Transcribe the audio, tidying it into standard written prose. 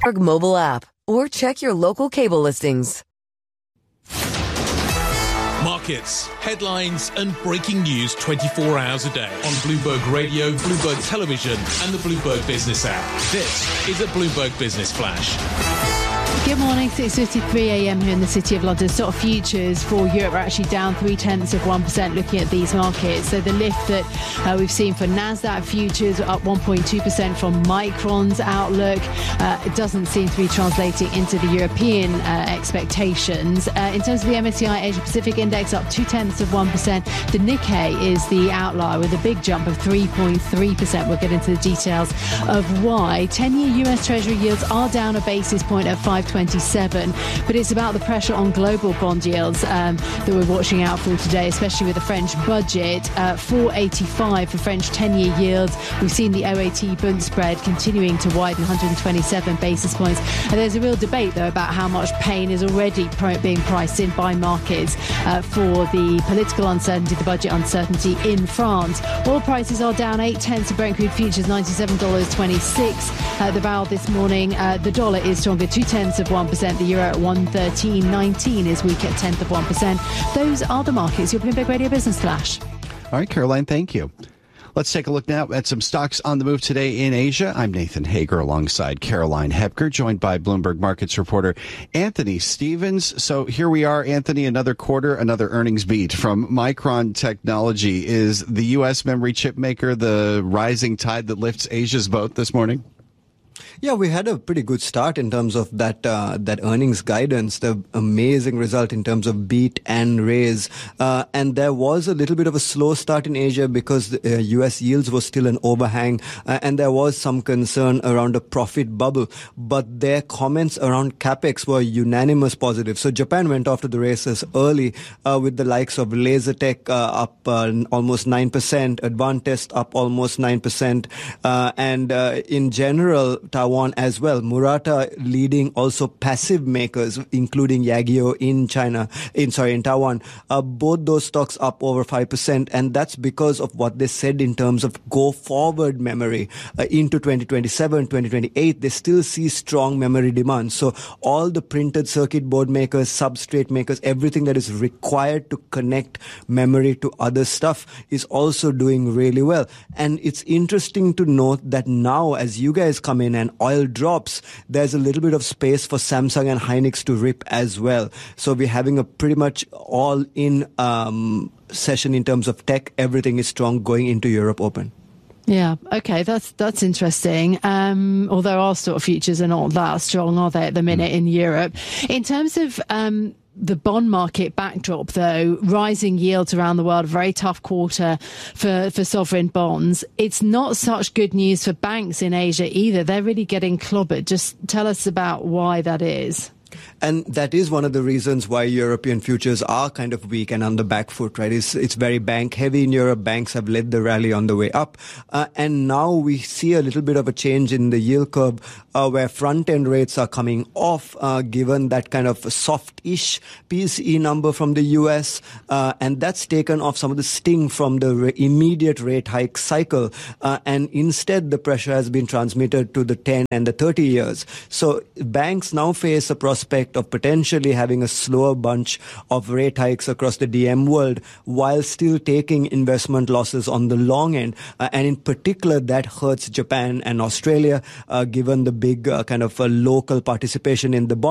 mobile app or check your local cable listings. Markets, headlines and breaking news 24 hours a day on Bloomberg Radio, Bloomberg Television and the Bloomberg Business app. This is a Bloomberg Business Flash. Good morning, 6:53 a.m. here in the City of London. Stock futures for Europe are actually down 0.3% looking at these markets. So the lift that we've seen for Nasdaq futures up 1.2% from Micron's outlook. It doesn't seem to be translating into the European expectations. In terms of the MSCI Asia Pacific Index up 0.2%. The Nikkei is the outlier with a big jump of 3.3%. We'll get into the details of why. 10-year US Treasury yields are down a basis point at 5.27, but it's about the pressure on global bond yields that we're watching out for today, especially with the French budget. 4.85 for French 10-year yields. We've seen the OAT Bund spread continuing to widen 127 basis points. And there's a real debate, though, about how much pain is already being priced in by markets for the political uncertainty, the budget uncertainty in France. Oil prices are down 0.8 Brent crude futures, $97.26 the barrel this morning. The dollar is stronger, 0.2%. The euro at 113.19 is weak at 0.1%. Those are the markets. Your Bloomberg Radio Business Flash. All right, Caroline, thank you. Let's take a look now at some stocks on the move today in Asia. I'm Nathan Hager alongside Caroline Hepker, joined by Bloomberg Markets reporter Anthony Stevens. So here we are, Anthony, another quarter, another earnings beat from Micron Technology. Is the U.S. memory chip maker the rising tide that lifts Asia's boat this morning? Yeah, we had a pretty good start in terms of that earnings guidance, the amazing result in terms of beat and raise. And there was a little bit of a slow start in Asia because the US yields was still an overhang, and there was some concern around a profit bubble. But their comments around capex were unanimous positive. So Japan went off to the races early with the likes of Lasertech up almost 9%, Advantest up almost 9%, and in general, Taiwan as well. Murata leading also passive makers, including Yageo in Taiwan. Both those stocks up over 5%, and that's because of what they said in terms of go forward memory into 2027, 2028. They still see strong memory demand. So all the printed circuit board makers, substrate makers, everything that is required to connect memory to other stuff is also doing really well. And it's interesting to note that now, as you guys come in and oil drops, there's a little bit of space for Samsung and Hynix to rip as well. So we're having a pretty much all-in session in terms of tech. Everything is strong going into Europe Open. Yeah, okay, that's interesting. Although our sort of futures are not that strong, are they, at the minute in Europe? In terms of the bond market backdrop, though, rising yields around the world, a very tough quarter for sovereign bonds. It's not such good news for banks in Asia either. They're really getting clobbered. Just tell us about why that is. And that is one of the reasons why European futures are kind of weak and on the back foot, right? It's very bank heavy in Europe. Banks have led the rally on the way up. And now we see a little bit of a change in the yield curve where front end rates are coming off, given that kind of soft-ish PCE number from the US. And that's taken off some of the sting from the immediate rate hike cycle. And instead, the pressure has been transmitted to the 10 and the 30 years. So banks now face a prospect of potentially having a slower bunch of rate hikes across the DM world while still taking investment losses on the long end. And in particular, that hurts Japan and Australia, given the big kind of local participation in the bond